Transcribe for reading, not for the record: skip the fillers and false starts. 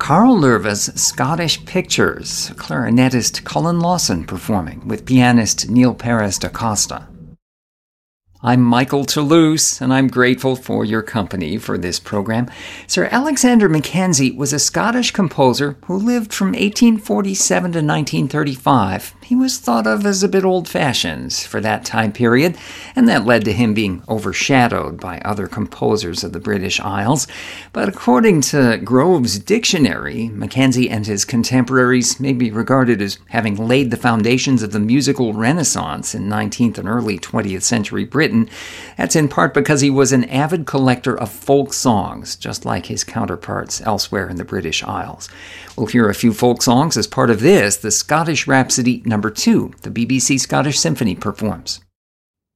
Carl Lerva's Scottish Pictures, clarinetist Colin Lawson performing with pianist Neil Perez da Costa. I'm Michael Toulouse, and I'm grateful for your company for this program. Sir Alexander Mackenzie was a Scottish composer who lived from 1847 to 1935. He was thought of as a bit old-fashioned for that time period, and that led to him being overshadowed by other composers of the British Isles. But according to Grove's Dictionary, Mackenzie and his contemporaries may be regarded as having laid the foundations of the musical renaissance in 19th and early 20th century Britain. That's in part because he was an avid collector of folk songs, just like his counterparts elsewhere in the British Isles. We'll hear a few folk songs as part of this, the Scottish Rhapsody No. 2, the BBC Scottish Symphony performs.